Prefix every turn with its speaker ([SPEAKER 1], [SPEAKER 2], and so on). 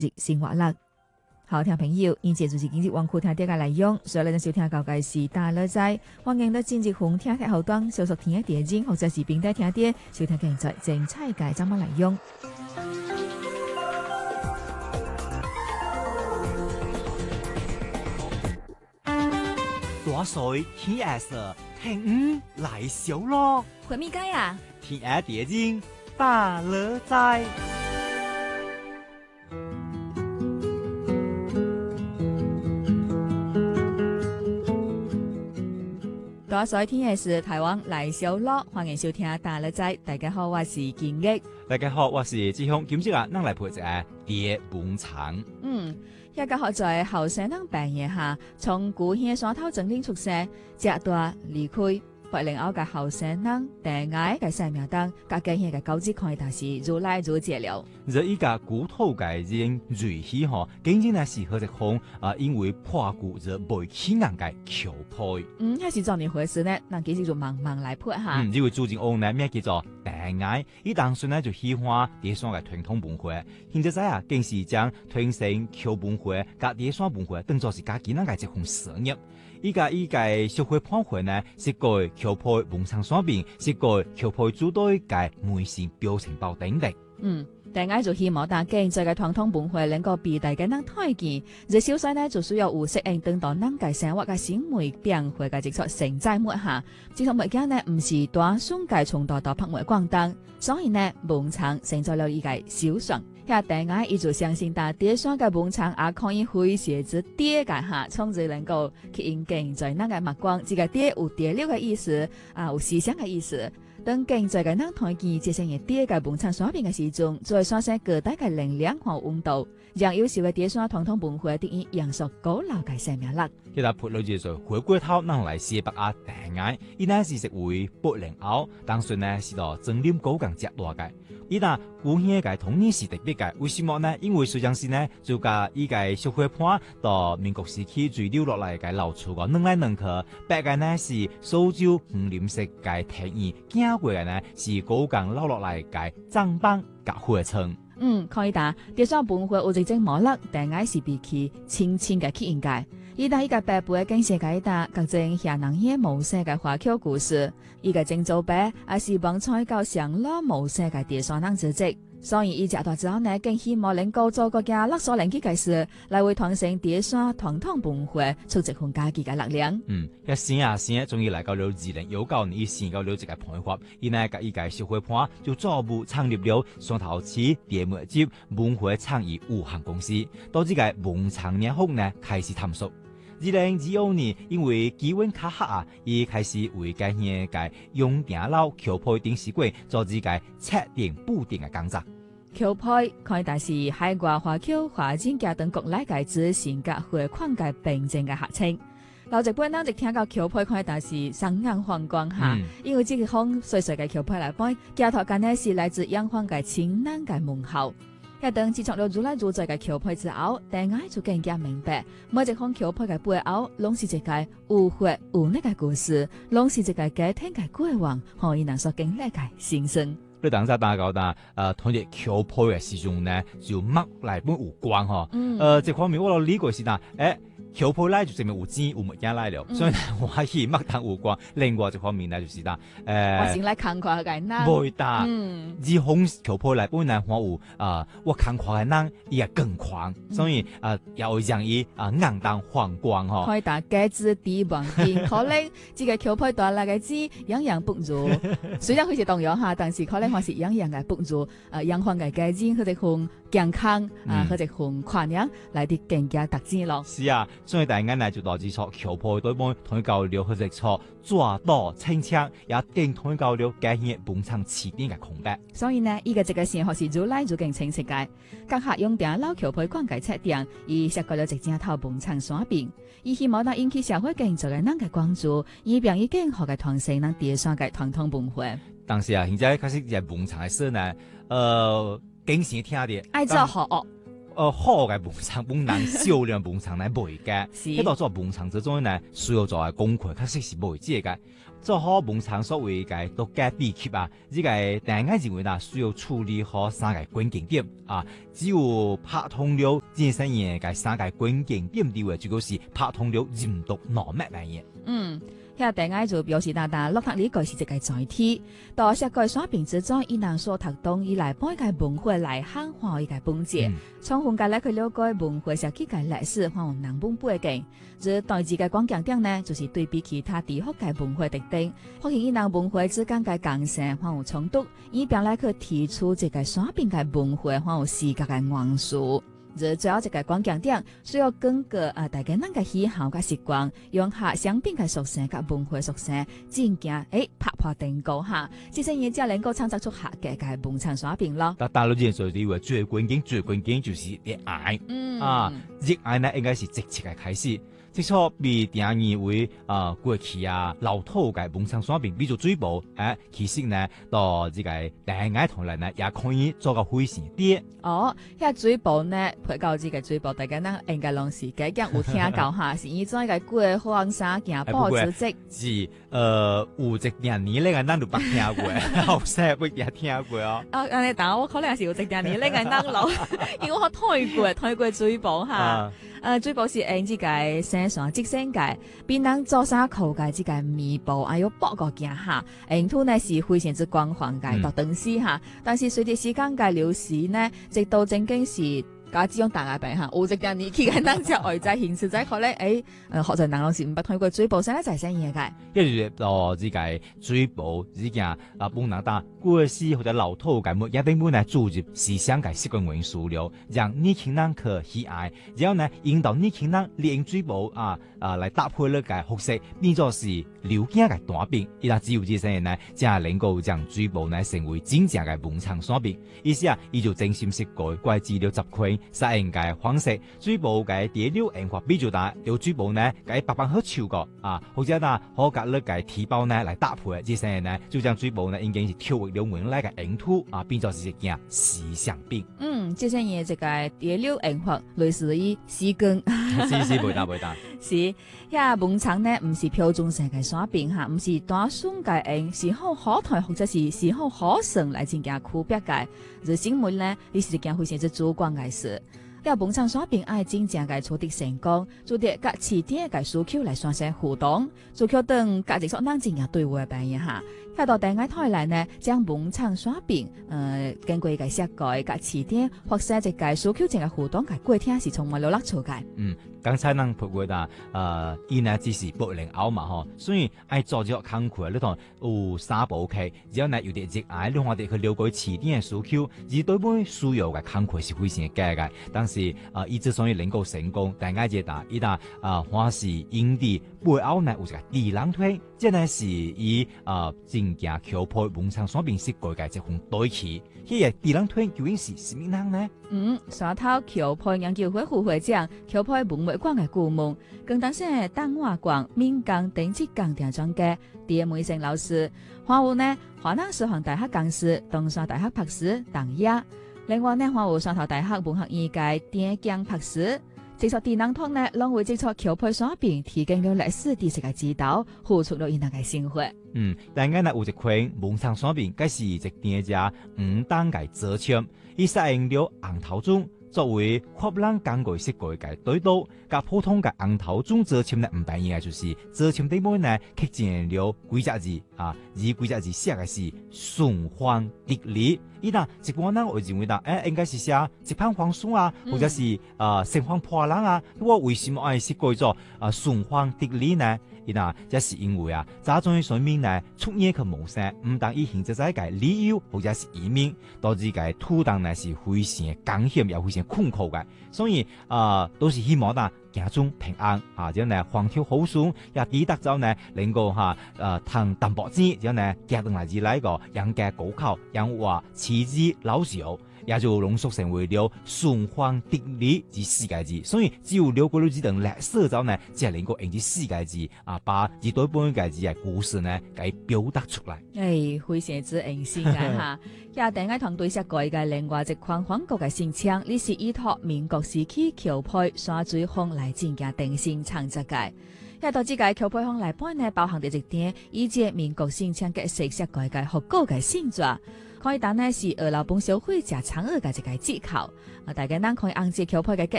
[SPEAKER 1] 生活啦。好，聽朋友，現在就是經濟網庫聽大家來用，所以你收聽到嘅是大樂仔，歡迎到經濟風聽睇後端，搜索聽嘅電影或者是平台聽啲，收聽現在精彩嘅節目來用。
[SPEAKER 2] 大水天下事，聽來小咯，
[SPEAKER 1] 回咪街啊？
[SPEAKER 2] 天下電影大樂仔。
[SPEAKER 1] 大水天下事，台灣來小樂，歡迎收聽大樂仔。大家好，我是金益。
[SPEAKER 2] 大家好，我是志雄。今朝啊，咱來陪一下蝶蹦場。
[SPEAKER 1] 一家學在後生人病夜下，從古縣山頭整理出世，直大離開，不令我嘅後生人定愛嘅生命當，甲今日嘅高級看大事如來如解了。
[SPEAKER 2] 這依家古土嘅人瑞氣嗬，竟然係好只空因為破故而未起硬嘅橋配。
[SPEAKER 1] 係是怎樣回事呢？那其實就慢慢來配下。
[SPEAKER 2] 因為朱正安呢，名叫做定愛，伊當時呢就喜歡蝶山嘅傳統文化，現在啊，更是將傳承橋文化、甲蝶山文化當作是家己人嘅一項事業。依家社會判會呢，是個橋配文創產品，是個橋配組隊嘅微信表情包等等。
[SPEAKER 1] 定愛就希望大家在嘅傳統文化能夠被大家能睇見，這小細呢就需要有適應等到能嘅生活嘅新媒變化嘅接觸承載末下，這套物件呢唔是短送介從大到拍賣廣東，所以呢文創承載了依個小順。遐定愛伊就相信大蝶山嘅文創也可以詼諧之蝶嘅下，從而能夠吸引更在咱嘅目光，這個蝶有蝶流嘅意思有思想嘅意思。當經濟嘅人睇見這些嘅蝶嘅文創產品嘅時鐘，再產生各大嘅能量和溫度，讓優秀嘅蝶山傳統文化得以延續高樓嘅生命力。
[SPEAKER 2] 其實配女就做回歸頭，能嚟西北亞定愛，伊呢是食為8零後，當時呢是到整點高更接落嘅。伊那古縣嘅童年是特別嘅，為什麼呢？因為實際上呢，就甲依個社會判到民國時期墜流落嚟嘅老厝個兩來兩去，白嘅呢是蘇州林式嘅庭院，經過嘅呢是高更留落嚟嘅棧板甲花村。
[SPEAKER 1] 可以打蝶山文化有一種魔力，定愛是比起輕輕嘅去應該。伊打依個白布嘅更世界打，各種下人嘢無聲嘅華僑故事，伊個正做白，也是幫採購上老無聲嘅蝶山人組織。所以伊食大之後呢，更希望能夠做個嘅勒索靈機嘅事，來為傳承蝶山傳統文化出一份家己嘅力量。
[SPEAKER 2] 一先終於嚟到了2019年，伊先到了這個判法，伊呢甲依個社會判就逐步創立了雙頭市蝶媒集文化創意有限公司，到這個文創年後呢開始探索。2025年，因為機運較合伊開始為今年嘅永定樓橋配電視櫃做這個測定布定嘅工作。
[SPEAKER 1] 橋配可以是海外華僑華展家等國內嘅資訊甲匯款嘅並正嘅合稱。老一輩人就聽到橋配可以是雙眼放光下，因為這個風細細嘅橋配來講，家頭間呢是來自陽光嘅清冷嘅門口。一等自從了如來如在嘅橋配之後，定愛就更加明白，每一項橋配嘅背後，攏是一個有血有肉嘅故事，攏是一個家庭嘅過往，可以能所經歷嘅心聲。
[SPEAKER 2] 你等陣大家講，同啲橋配嘅時鐘呢，就乜嚟本有關嗬。這方面我理解是橋配來就證明有錢有物件來了，所以我可以乜當有關。另外一方面呢，就是
[SPEAKER 1] 我先來看看嘅人，
[SPEAKER 2] 袂打，以紅橋配來本來我有我看看嘅人也更狂，所以要讓伊硬當放光嗬。
[SPEAKER 1] 可以打價值低穩定，可能這個橋配帶來嘅資樣樣不如，雖然佢是同樣下，但是可能還是樣樣嘅不如，陽光嘅價值佢哋從健康佢哋從環境來啲更加特質咯。
[SPEAKER 2] 是啊。所以大家呢就導致錯橋配對幫同佢交流，佢哋錯抓到清槍，也更同佢交流改變本場起點嘅空白。
[SPEAKER 1] 所以呢，依個這個先學是如來就更清晰嘅。各客用定老橋配廣介測定，而涉過了直接頭本場選品，而希望能引起社會更多嘅人嘅關注，以便以更好嘅傳承咱蝶山嘅傳統文化。
[SPEAKER 2] 但是現在開始在本場嘅事呢，經常聽啲
[SPEAKER 1] 愛做學學。
[SPEAKER 2] 好嘅農場不能少量農場來賣嘅，
[SPEAKER 1] 是
[SPEAKER 2] 喺度做農場之中呢，需要做嘅功課確實是賣這個。做好農場所謂嘅獨家秘笈啊，呢個大家認為啦，需要處理好三個關鍵點啊，只有拍通了健身嘢嘅三個關鍵點之外，最嗰是拍通了任督二脈嚟嘅。
[SPEAKER 1] 遐大家就表示落讀呢個是一個載體，到設計耍病之中，伊能所讀懂以來半個文化來漢化一個本質，從分界來去了解文化設計嘅歷史，還有人本背景。而代志嘅關鍵點呢，就是對比其他地方嘅文化特點，發現伊能文化之間嘅共性還有衝突，以便來去提出一個耍病嘅文化還有視覺嘅元素。而最後一個關鍵點，需要根據大家人嘅喜好嘅習慣，用下商品嘅屬性嘅文化屬性，真正拍破定稿下，這些嘢才能夠創造出客家嘅農場耍病咯。
[SPEAKER 2] 但大陸人所以話最關鍵就是熱愛，熱愛呢應該是直接嘅開始。即錯被定義為過去老土嘅農場耍病，比如水保，其實呢到這個大愛同嚟呢也可以做個非常啲。
[SPEAKER 1] 水保呢，配到這個水保，大家呢應該攏是幾間有聽到下，是以種一個過黃沙行報紙織。
[SPEAKER 2] 是有一年呢個咱都捌聽過，後生不也聽過哦。
[SPEAKER 1] 但我可能是有一年呢個咱老，因為我睇過水保哈。水保是按這個生sản即生嘅，變能做衫褲嘅這個棉布，還有包個件哈，印圖呢是非常之光滑嘅，到當時哈。但是隨着時間嘅流逝呢，直到正經是家只用大牙病哈，有一年年紀嘅人只外在形式在可能學在人老是唔捌睇過水保，先咧就係生嘢嘅。
[SPEAKER 2] 因為到這個水保呢件不能打過時或者老土嘅，一定本來注入思想嘅習慣元素了，讓年輕人去喜愛，然後呢引導年輕人利用水保來搭配呢個學識，變作是了解嘅大病。伊拉只有這些人呢，才能夠將水保呢成為真正嘅農場耍病。意思伊就精心設計怪資料集群。實驗嘅方式，水保嘅第六研發比較大，有水保呢，嘅白板好超過或者可隔率嘅提包呢嚟搭配，這些人呢就將水保呢已經是跳入了原來嘅印圖變作是一件時尚品。
[SPEAKER 1] 這些嘢這個第六研發類似於絲根，
[SPEAKER 2] 是袂打。
[SPEAKER 1] 是，遐農場呢唔是標準性嘅耍病哈，唔是單純嘅用是好可睇或者是好可成來增加區別嘅，而新聞呢，你是一件非常之主觀嘅事。要農場耍病愛真正嘅取得成功，做啲甲市點嘅需求來產生互動，做橋等價值所能真正對話嘅扮演下。遐到大家台來呢，將農場耍病經過一個設計甲市點或者一個需求性嘅互動嘅過程是充滿了樂趣嘅。
[SPEAKER 2] 剛才咱พู過啦，伊呢只是80後嘛吼，所以愛做咗工課，你同有三步棋，然後呢有啲熱愛，你我哋去了解市點嘅需求，而對每需要嘅工課是非常嘅嘅。但是伊之所以能夠成功，大家知道，伊嗱歡喜因地背後呢有一個智囊團，即係是以真正橋配農場耍病設計嘅一份對齊。呢個智囊團究竟是什麼人呢？
[SPEAKER 1] 山頭橋配研究會副會長、橋配文物館嘅顧問，更當上單畫館民工電子鋼鐵專家謝梅成老師，還有呢華南師範大學講師、東山大學博士鄧野，另外呢還有汕頭大學文學院嘅鄭江博士。製作智囊團呢，攏為製作橋配耍病提供了歷史知識嘅指導，付出了伊人嘅生活。
[SPEAKER 2] 大家呢有一群農場耍病，該是一店家5檔嘅折簽，伊使用了紅頭棕作為學人工具設計嘅對刀，甲普通嘅紅頭棕折簽呢唔同嘅，就是折簽頂面呢刻進了幾隻字幾隻字寫嘅是順風得利。伊嗱一般人會認為應該是寫一片黃樹或者是盛放破浪我為什麼愛設計做順風得利呢？伊嗱這是因為早種上面呢出現嘅模式唔但以現在嘅理由或者是移民，導致嘅土地呢是非常艱險又非常困苦嘅，所以都是希望家中平安然後呢風調雨順，也抵達咗呢能夠談淡薄子，然後呢家庭來自來個養家糊口，養活妻子老少。 也就濃縮成為了順皇帝理之世界字。所以只有了解了這等歷史之後呢，才能夠用啲世界字把一對半個字嘅故事呢，給表達出來。
[SPEAKER 1] 非常之榮幸嘅哈！也第一堂對設改嘅另外一款韓國嘅新腔，呢是依託民國時期裘配山水風來進行定性創作嘅。也到這個裘配風來本呢，包含的一點，以及民國新腔嘅設改嘅學高嘅性質，可以當呢是二老本小會加長二嘅一個技巧。大家可以按照裘配嘅